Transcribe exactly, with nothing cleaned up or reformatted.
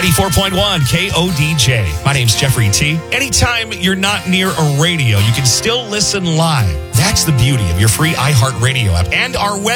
ninety-four point one K O D J. My name's Jeffrey T. Anytime you're not near a radio, you can still listen live. That's the beauty of your free iHeartRadio app and our web.